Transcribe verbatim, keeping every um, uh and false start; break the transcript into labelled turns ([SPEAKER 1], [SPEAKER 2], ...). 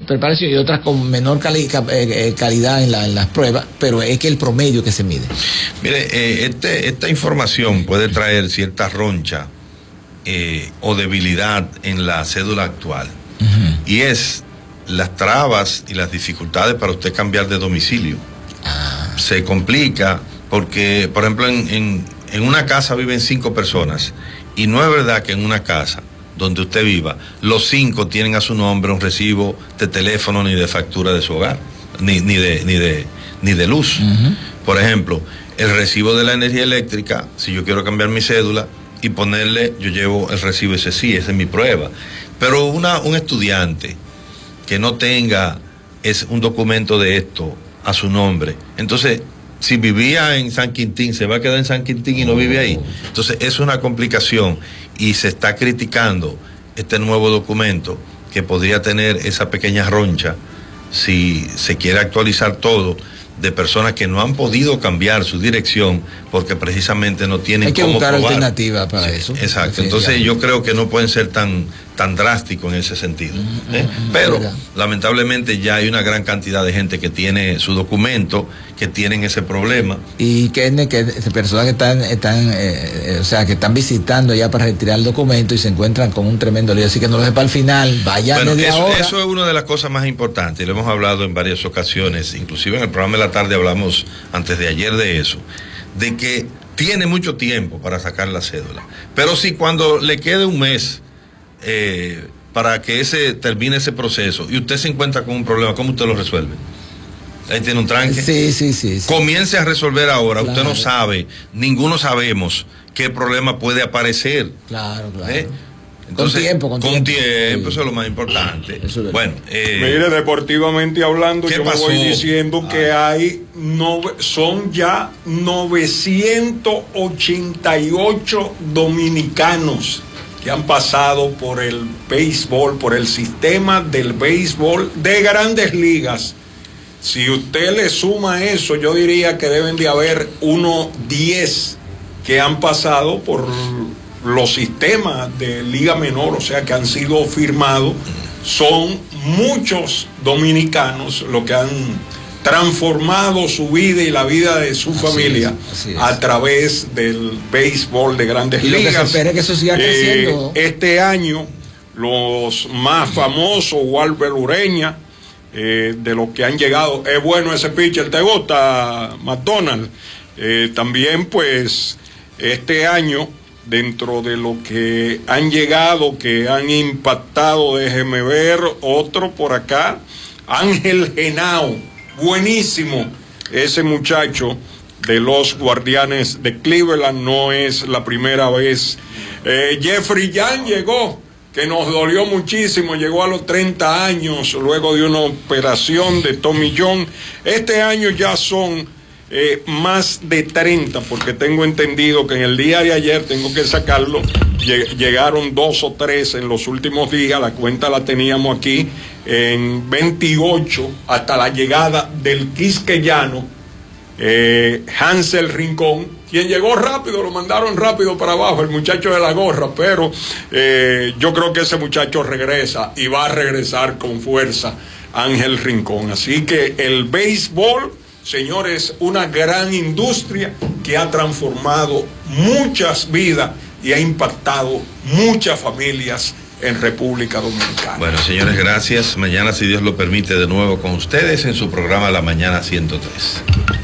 [SPEAKER 1] preparación y otras con menor cali eh, calidad en, la, en las pruebas, pero es que el promedio que se mide.
[SPEAKER 2] Mire, eh, este, esta información puede traer cierta roncha eh, o debilidad en la cédula actual. Uh-huh. Y es las trabas y las dificultades para usted cambiar de domicilio. Ah. Se complica porque, por ejemplo, en, en, en una casa viven cinco personas y no es verdad que en una casa donde usted viva, los cinco tienen a su nombre un recibo de teléfono ni de factura de su hogar, ni, ni, de, ni, de, ni de luz. Uh-huh. Por ejemplo, el recibo de la energía eléctrica, si yo quiero cambiar mi cédula y ponerle, yo llevo el recibo ese sí, esa es mi prueba. Pero una, un estudiante que no tenga es un documento de esto a su nombre, entonces, si vivía en San Quintín, se va a quedar en San Quintín y no vive ahí. Entonces, es una complicación y se está criticando este nuevo documento que podría tener esa pequeña roncha si se quiere actualizar todo, de personas que no han podido cambiar su dirección porque precisamente no tienen cómo probar.
[SPEAKER 1] Hay que buscar alternativas para eso.
[SPEAKER 2] Exacto. Entonces yo creo que no pueden ser tan tan drásticos en ese sentido. Mm, ¿eh? mm, Pero verdad. lamentablemente ya hay una gran cantidad de gente que tiene su documento, que tienen ese problema.
[SPEAKER 1] Y que, que personas que están, están eh, o sea, que están visitando ya para retirar el documento y se encuentran con un tremendo lío. Así que no lo sepa al final, vayan bueno, desde
[SPEAKER 2] eso,
[SPEAKER 1] ahora.
[SPEAKER 2] Eso es una de las cosas más importantes, y lo hemos hablado en varias ocasiones, inclusive en el programa de la tarde hablamos antes de ayer de eso, de que tiene mucho tiempo para sacar la cédula. Pero si cuando le quede un mes eh, para que ese termine ese proceso y usted se encuentra con un problema, ¿cómo usted lo resuelve? Ahí tiene un tranque.
[SPEAKER 1] Sí, sí, sí, sí.
[SPEAKER 2] Comience a resolver ahora. Claro. Usted no sabe, ninguno sabemos qué problema puede aparecer.
[SPEAKER 1] Claro, claro.
[SPEAKER 2] ¿Eh? Entonces,
[SPEAKER 1] con tiempo, con,
[SPEAKER 2] con
[SPEAKER 1] tiempo.
[SPEAKER 2] tiempo,
[SPEAKER 1] Sí.
[SPEAKER 2] eso es lo más importante.
[SPEAKER 1] Es
[SPEAKER 2] bueno, eh,
[SPEAKER 3] mire, deportivamente hablando, yo
[SPEAKER 2] pasó?
[SPEAKER 3] me voy diciendo ah. que hay nove, son ya novecientos ochenta y ocho dominicanos que han pasado por el béisbol, por el sistema del béisbol de Grandes Ligas. Si usted le suma eso, yo diría que deben de haber unos diez que han pasado por los sistemas de Liga Menor, o sea, que han sido firmados. Son muchos dominicanos los que han transformado su vida y la vida de su así familia es, es. a través del béisbol de Grandes
[SPEAKER 1] y
[SPEAKER 3] Ligas.
[SPEAKER 1] Lo que se espera es que eso siga creciendo.
[SPEAKER 3] Eh, este año, los más famosos, Walber Ureña, eh, de los que han llegado, es bueno ese pitcher, ¿te gusta, McDonald? Eh, también, pues, este año, dentro de lo que han llegado, que han impactado, déjeme ver, otro por acá, Ángel Genao, buenísimo, ese muchacho de los Guardianes de Cleveland, no es la primera vez. Eh, Jeffrey Young llegó, que nos dolió muchísimo, llegó a los treinta años, luego de una operación de Tommy John. Este año ya son Eh, más de treinta, porque tengo entendido que en el día de ayer, tengo que sacarlo, lleg llegaron dos o tres en los últimos días, la cuenta la teníamos aquí en veintiocho, hasta la llegada del quisqueyano eh, Hansel Rincón, quien llegó rápido, lo mandaron rápido para abajo, el muchacho de la gorra, pero eh, yo creo que ese muchacho regresa y va a regresar con fuerza, Ángel Rincón. Así que el béisbol, señores, una gran industria que ha transformado muchas vidas y ha impactado muchas familias en República Dominicana.
[SPEAKER 2] Bueno, señores, gracias. Mañana, si Dios lo permite, de nuevo con ustedes en su programa La Mañana ciento tres.